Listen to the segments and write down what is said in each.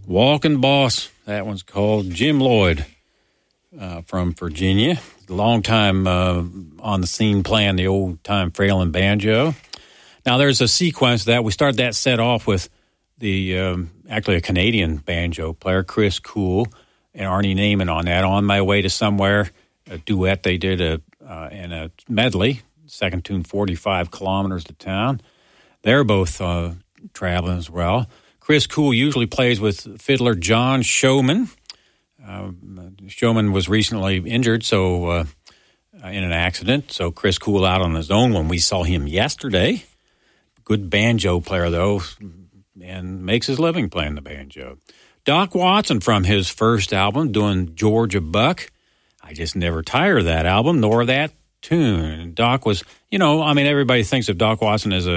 Walking Boss, that one's called. Jim Lloyd from Virginia. Long time on the scene playing the old-time Fralin banjo. Now, there's a sequence that we start that set off with the actually a Canadian banjo player, Chris Cool, and Arnie Naiman on that. On My Way to Somewhere, a duet they did in a medley, second tune 45 kilometers to town. They're both traveling as well. Chris Cool usually plays with fiddler John Showman. Showman was recently injured in an accident, so Chris Cool out on his own when we saw him yesterday. Good banjo player, though, and makes his living playing the banjo. Doc Watson from his first album, doing Georgia Buck. I just never tire of that album, nor that tune. Doc was, everybody thinks of Doc Watson as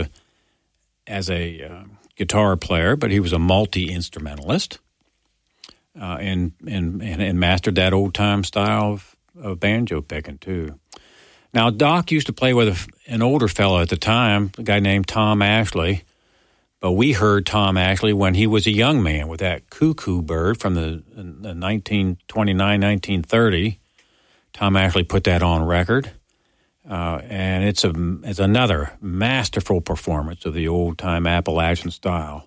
a guitar player, but he was a multi-instrumentalist and mastered that old-time style of banjo picking, too. Now, Doc used to play with an older fellow at the time, a guy named Tom Ashley, but we heard Tom Ashley when he was a young man with that Cuckoo Bird from the 1929-1930. Tom Ashley put that on record, and it's another masterful performance of the old-time Appalachian style.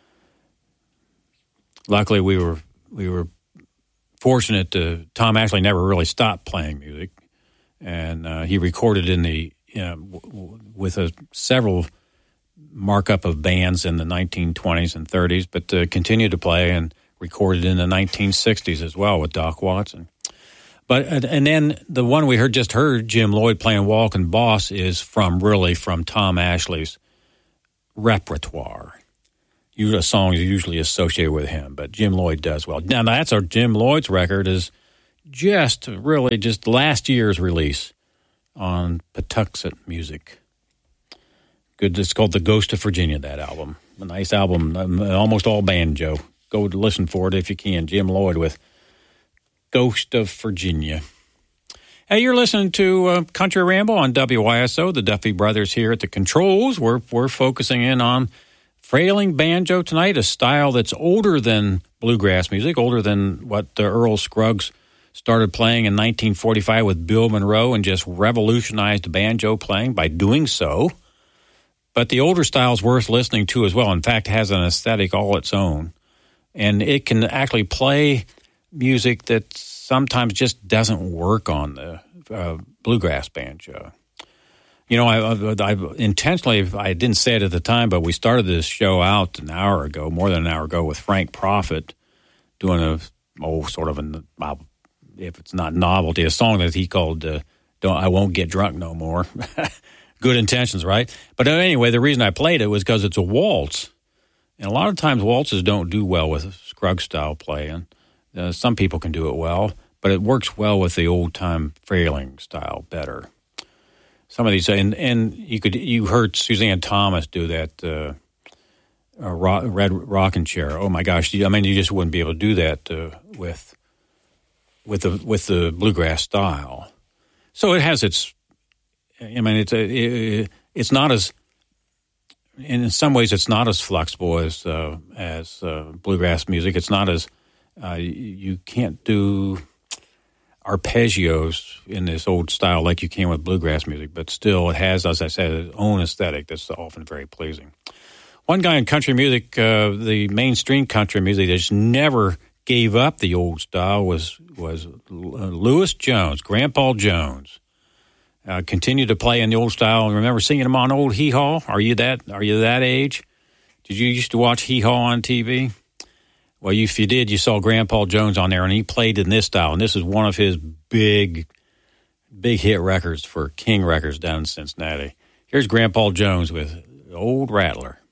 Luckily, we were fortunate Tom Ashley never really stopped playing music, and he recorded with several markup of bands in the 1920s and 30s, but continued to play and recorded in the 1960s as well with Doc Watson. And then the one we just heard, Jim Lloyd playing Walking Boss, is from Tom Ashley's repertoire. A song is usually associated with him, but Jim Lloyd does well. Now, that's our Jim Lloyd's record is just last year's release on Patuxent Music. Good. It's called The Ghost of Virginia, that album. A nice album, almost all banjo. Go listen for it if you can. Jim Lloyd with Ghost of Virginia. Hey, you're listening to Country Ramble on WYSO. The Duffy Brothers here at the controls. We're focusing in on frailing banjo tonight, a style that's older than bluegrass music, older than what Earl Scruggs started playing in 1945 with Bill Monroe and just revolutionized banjo playing by doing so. But the older style is worth listening to as well. In fact, has an aesthetic all its own. And it can actually play music that sometimes just doesn't work on the bluegrass banjo. I intentionally, I didn't say it at the time, but we started this show out more than an hour ago, with Frank Prophet doing if it's not novelty, a song that he called I Won't Get Drunk No More. Good intentions, right? But anyway, the reason I played it was because it's a waltz. And a lot of times waltzes don't do well with Scruggs-style playing. Some people can do it well, but it works well with the old-time frailing style better. Some of these, and you heard Suzanne Thomas do that Red Rocking Chair. Oh my gosh! You just wouldn't be able to do that with the bluegrass style. So it has its. It's not as. In some ways, it's not as flexible as bluegrass music. It's not as you can't do arpeggios in this old style like you can with bluegrass music, but still it has, as I said, its own aesthetic that's often very pleasing. One guy in country music, the mainstream country music, that just never gave up the old style was Louis Jones, Grandpa Jones. Continued to play in the old style. Remember seeing him on old Hee Haw? Are you that age? Did you used to watch Hee Haw on TV? Well, if you did, you saw Grandpa Jones on there, and he played in this style. And this is one of his big hit records for King Records down in Cincinnati. Here's Grandpa Jones with Old Rattler.